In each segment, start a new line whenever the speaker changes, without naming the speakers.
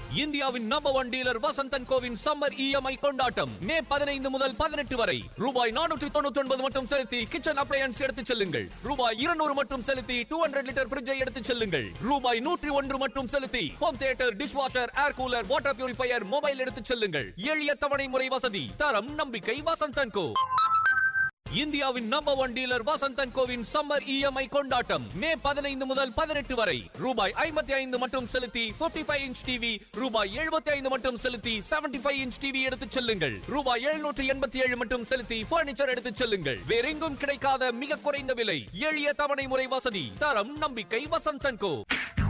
இந்தியாவின் number one dealer Vasanthan CoWIN summer EMI கொண்டாட்டம் மே 15 முதல் 18 வரை ரூபாய் 499 மட்டும் செலுத்தி கிச்சன் அப்ளையன்ஸ் எடுத்துச் செல்லுங்கள். ரூபாய் 200 மட்டும் செலுத்தி 200 லிட்டர் ஃபிரிட்ஜை எடுத்துச் செல்லுங்கள். ரூபாய் 101 மட்டும் செலுத்தி home theatre, dish washer, air cooler, water purifier, mobile எடுத்துச் செல்லுங்கள். எளிய தவணை முறை வசதி, தரம், நம்பிக்கை வசந்தன் கோ. இந்தியாவின் number one dealer Vasanthan CoWIN summer EMI கொண்டாட்டம் மே 15 முதல் 18 வரை ரூபாய் 55 மட்டும் செலுத்தி 55 இன்ச் டிவி, ரூபாய் 75 மட்டும் செலுத்தி 75 இன்ச் டிவி எடுத்துச் செல்லுங்கள். ரூபாய் 787 மட்டும் செலுத்தி பர்னிச்சர் எடுத்துச் செல்லுங்கள். வேறெங்கும் கிடைக்காத மிக குறைந்த விலை, எளிய தவணை முறை வசதி, தரம், நம்பிக்கை வசந்தன் கோ.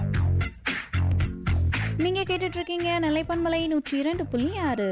நீங்க கேட்டுட்டு இருக்கீங்க நிலைப்பன்மலை 102.6.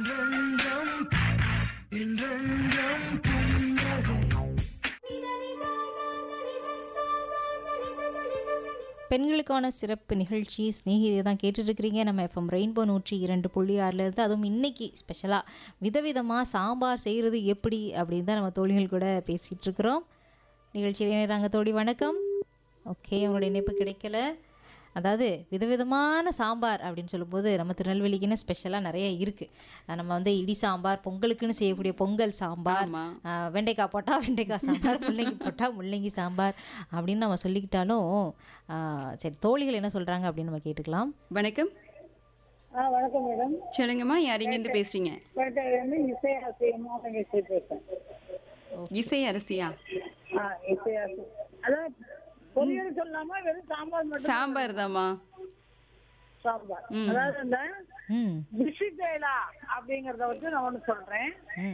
பெண்களுக்கான சிறப்பு நிகழ்ச்சி ஸ்நேகிதை தான் கேட்டுட்ருக்கிறீங்க. நம்ம எஃப்எம் ரெயின்போ 102.6 அதுவும் இன்னைக்கு ஸ்பெஷலாக விதவிதமாக சாம்பார் செய்கிறது எப்படி அப்படின்னு தான் நம்ம தோழிகள் கூட பேசிகிட்ருக்குறோம். நிகழ்ச்சியில் இணைகிறாங்க தோழி. வணக்கம். ஓகே, அவங்களுடைய இணைப்பு கிடைக்கல. அதாவது விதவிதமான சாம்பார் அப்படின்னு சொல்லும்போது நம்ம திருநெல்வேலிக்குன்னு ஸ்பெஷலாக நிறைய இருக்குது. நம்ம வந்து இடி சாம்பார், பொங்கலுக்குன்னு செய்யக்கூடிய பொங்கல் சாம்பார், வெண்டைக்காய் போட்டால் வெண்டைக்காய் சாம்பார், முள்ளங்கி போட்டால் முள்ளங்கி சாம்பார் அப்படின்னு நம்ம சொல்லிக்கிட்டாலும் சரி, தோழிகள் என்ன சொல்கிறாங்க அப்படின்னு நம்ம கேட்டுக்கலாம்.
வணக்கம்.
வணக்கம் மேடம்.
சொல்லுங்கம்மா, யார் இங்கேருந்து பேசுறீங்க? இசை அரசியா?
பொரியல் சொல்லாம வெறும் சாம்பார் மட்டும்.
சாம்பார் தாம்மா.
சாம்பார் அதாவது இந்த பிசிபேலா அப்படிங்கறத வச்சு நான் ஒண்ணு சொல்றேன்.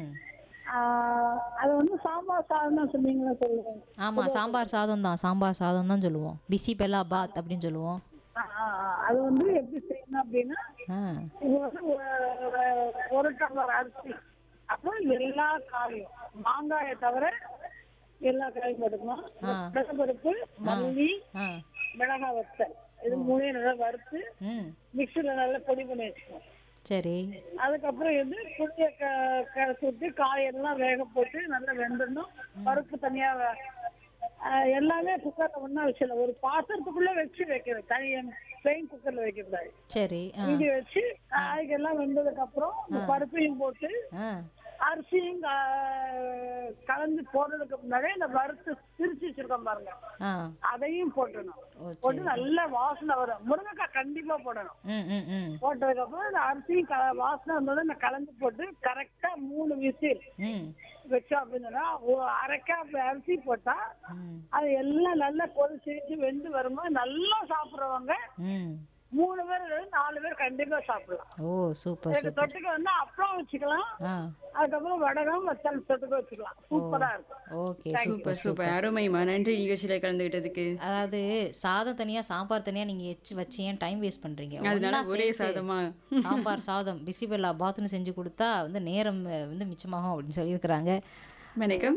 அது வந்து சாம்பார் சாதம் தான் சொன்னீங்களா? சொல்லுங்க.
ஆமா, சாம்பார் சாதம் தான். சாம்பார் சாதம் தான் சொல்லுவோம். பிசிபேலா பாத் அப்படின்னு சொல்லுவோம்.
அது வந்து எப்படி செய்யணும் அப்படின்னா, இது வந்து ஒரு டம்ளர் அரிசி, அப்புறம் எல்லா காயும், மாங்காயை தவிர எல்லா காயும் போட்டுக்கணும். மிளகுப்பருப்பு, மல்லி, மிளகாய் வத்தல், இது மூணையும் நல்லா வறுத்து மிக்சில நல்லா பொடி பண்ணி வச்சுக்கணும். சரி. அதுக்கப்புறம் வந்து புளிய கரைச்சி விட்டு காயெல்லாம் வேக போட்டு நல்லா வெந்துடணும். பருப்பு தனியா எல்லாமே குக்கர்ல ஒண்ணா வச்சிடலாம். ஒரு பாத்திரத்துக்குள்ள வச்சு வைக்கணும். தனியா பிளெயின் குக்கர்ல வைக்க கூடாது. சரி. இங்க வச்சு காய்கெல்லாம் வெந்ததுக்கு அப்புறம் பருப்பையும் போட்டு அரிசியும் கலந்து போடுறதுக்கு முன்னாடி இந்த வறுத்து பிரிச்சு வச்சிருக்கோம் பாருங்க, அதையும் போட்டணும். போட்டு நல்ல வாசனை வரும். முருங்கைக்காய் கண்டிப்பா போடணும். போட்டதுக்கு அப்புறம் இந்த அரிசியும் வாசனை வந்தோட இந்த கலந்து போட்டு கரெக்டா 3 விசில் வச்சோம் அப்படின்னா, அரை கப் அரிசி போட்டா அது எல்லாம் நல்லா கொதிச்சு வெந்து வரும்போது நல்லா சாப்பிடுறவங்க 3 பேர் 4 பேர் கண்டிப்பா சாப்பிடலாம். ஓ, சூப்பர். தொட்டுக்க வந்து அப்பளம் வச்சுக்கலாம். அதுக்கப்புறம் வடகம் வத்தல் தொட்டுக்க வச்சுக்கலாம். சூப்பரா இருக்கும். Okay,
super super, அருமைமா. நன்றி நிகழ்ச்சியில கலந்துகிட்டதுக்கு.
அதாவது சாதம் தனியா சாம்பார் தனியா நீங்க வச்சு ஏன் டைம் வேஸ்ட் பண்றீங்க?
அதனால ஒரே சாதமா
சாம்பார் சாதம் பிசிபெல்லா பாத்னு செஞ்சு கொடுத்தா வந்து நேரம் வந்து மிச்சமாகும் அப்படின்னு சொல்லியிருக்கிறாங்க.
வணக்கம்.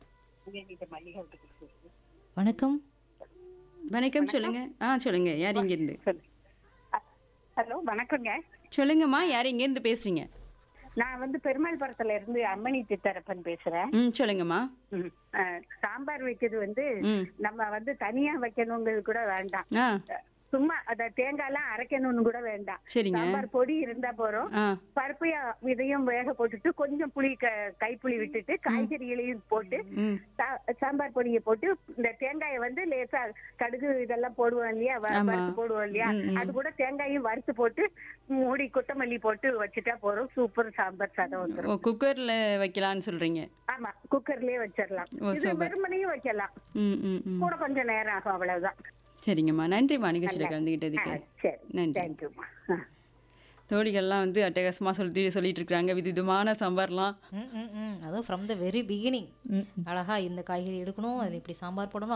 வணக்கம்.
வணக்கம், சொல்லுங்க. சொல்லுங்க, யார் இங்க இருந்து?
ஹலோ, வணக்கங்க.
சொல்லுங்கம்மா, யார் இங்க இருந்து பேசுறீங்க?
நான் வந்து பெருமாள்புரத்துல இருந்து அம்மணி தித்தரப்பன் பேசுறேன்.
சொல்லுங்கம்மா.
சாம்பார் வைக்கிறது வந்து நம்ம வந்து தனியா வைக்கணுங்கிறது கூட வேண்டாம். சும்மா அத தேங்காய் எல்லாம் அரைக்கணும்னு கூட வேண்டாம். சாம்பார் பொடி இருந்தா போறோம். பருப்பு இதையும் வேக போட்டுட்டு கொஞ்சம் புளி கைப்புளி விட்டுட்டு காய்கறிகளையும் போட்டு சாம்பார் பொடியை போட்டு இந்த தேங்காயை வந்து லேசா கடுகு இதெல்லாம் போடுவோம் இல்லையா, வறுத்து போடுவோம் இல்லையா, அது கூட தேங்காயும் வறுத்து போட்டு மூடி கொத்தமல்லி போட்டு வச்சுட்டா போறோம். சூப்பர் சாம்பார் சாதம் வந்துடும்.
குக்கர்ல வைக்கலாம்னு சொல்றீங்க?
ஆமா, குக்கர்லயே வச்சிடலாம். இது வெறுமனையும் வைக்கலாம். கூட கொஞ்சம் நேரம் ஆகும், அவ்வளவுதான்.
சரிங்கம்மா, நன்றிம்மா நிகழ்ச்சியில கலந்துகிட்டதுக்கு. நன்றி. தோழிகள்லாம் வந்து அட்டகாசமா சொல்லிட்டு இருக்காங்க விதவிதமான சாம்பார்லாம்.
அதுவும் ஃப்ரம் த வெரி பிகினிங் அழகா இந்த காய்கறி எடுக்கணும், அதில் இப்படி சாம்பார் போடணும்,